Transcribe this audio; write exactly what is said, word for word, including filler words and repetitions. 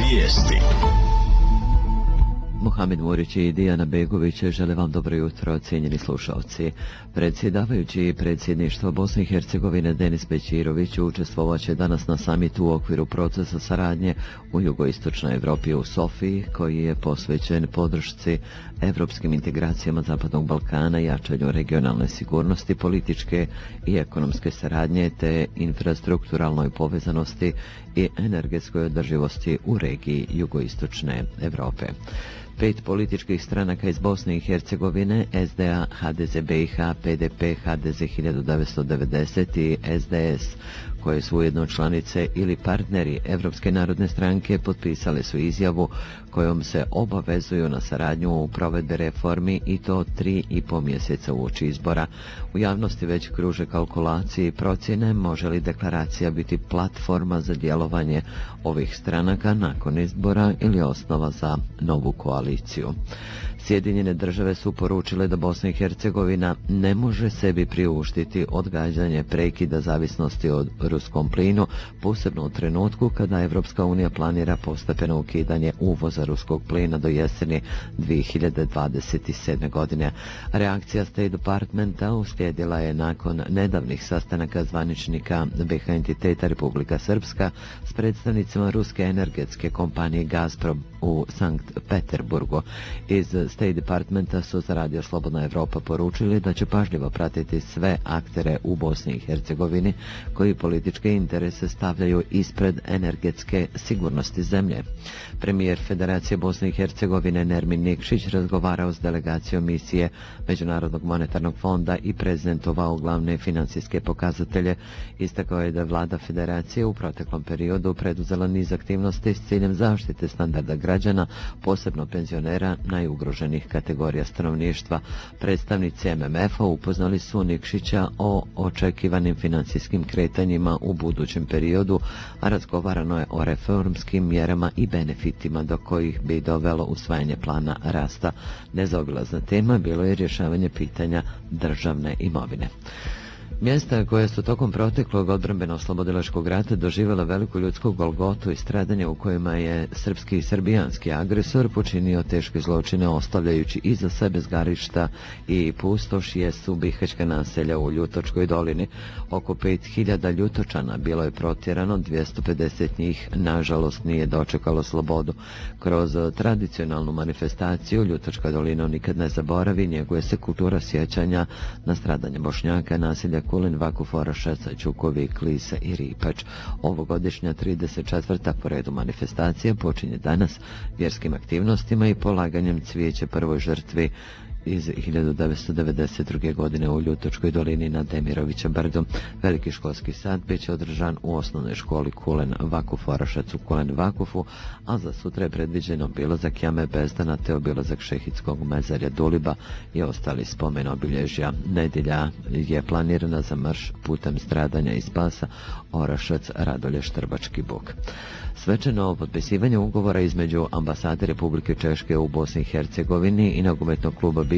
Vijesti. Muhamed Murić i Dijana Begović žele vam dobro jutro, cijenjeni slušalci. Predsjedavajući predsjedništvo Bosne i Hercegovine Denis Bećirović učestvovat će danas na samitu u okviru procesa saradnje u jugoistočnoj Evropi u Sofiji, koji je posvećen podršci evropskim integracijama Zapadnog Balkana, jačanju regionalne sigurnosti, političke i ekonomske saradnje te infrastrukturalnoj povezanosti i energetskoj održivosti u regiji jugoistočne Evrope. Pet političkih stranaka iz Bosne i Hercegovine, S D A, H D Z B i H, P D P, H D Z hiljadu devetsto devedeset i S D S, koje su ujedno članice ili partneri Evropske narodne stranke, potpisale su izjavu kojom se obavezuju na saradnju u provedbi reformi i to tri i po mjeseca uoči izbora. U javnosti već kruže kalkulacije i procjene može li deklaracija biti platforma za djelovanje ovih stranaka nakon izbora ili osnova za novu koaliciju. Sjedinjene države su poručile da Bosna i Hercegovina ne može sebi priuštiti odgađanje prekida zavisnosti od ruskom plinu, posebno u trenutku kada Evropska unija planira postepeno ukidanje uvoza ruskog plina do jeseni dvije hiljade dvadeset sedme. godine. Reakcija State Departmenta uslijedila je nakon nedavnih sastanaka zvaničnika B H entiteta Republika Srpska s predstavnicima ruske energetske kompanije Gazprom u Sankt Peterburgu. Iz State Departmenta su za Radio Slobodna Evropa poručili da će pažljivo pratiti sve aktere u Bosni i Hercegovini koji političke interese stavljaju ispred energetske sigurnosti zemlje. Premijer Federacije Bosne i Hercegovine Nermin Nikšić razgovarao s delegacijom misije Međunarodnog monetarnog fonda i prezentovao glavne financijske pokazatelje. Istakao je da je vlada Federacije u proteklom periodu preduzela niz aktivnosti s ciljem zaštite standarda građana, posebno penzionera, najugroženih kategorija stanovništva. Predstavnici M M F-a upoznali su Nikšića o očekivanim financijskim kretanjima u budućem periodu, a razgovarano je o reformskim mjerama i benefitima do kojih bi dovelo usvajanje plana rasta. Nezaobilazna tema bilo je rješavanje pitanja državne imovine. Mjesta koje su tokom proteklog odbrambeno-oslobodilačkog rata doživjela veliku ljudsku golgotu i stradanje u kojima je srpski i srbijanski agresor počinio teške zločine ostavljajući iza sebe zgarišta i pustoš jesu bihaćka naselja u Ljutočkoj dolini. Oko pet hiljada Ljutočana bilo je protjerano, dvjesto pedeset njih nažalost nije dočekalo slobodu. Kroz tradicionalnu manifestaciju Ljutočka dolina nikad ne zaboravi, njeguje se kultura sjećanja na stradanje Bošnjaka, naselja Kulin, Vakuf, Orašac, Ćukovi, Klisa i Ripač. Ovogodišnja trideset četvrta po redu manifestacija počinje danas vjerskim aktivnostima i polaganjem cvijeća prvoj žrtvi iz hiljadu devetsto devedeset druge. godine u Ljutočkoj dolini na Demirovića brdu. Veliki školski sad bit će održan u osnovnoj školi Kulen Vakuf Orašac u Kulen Vakufu, a za sutra je predviđeno obilazak Jame Bezdana te obilazak Šehidskog mezarja Duliba i ostali spomen obilježja. Nedjelja je planirana za marš putem stradanja i spasa Orašac Radolje Štrbački Buk. Svečano potpisivanje ugovora između ambasade Republike Češke u Bosni i Hercegovini i nogometnog kluba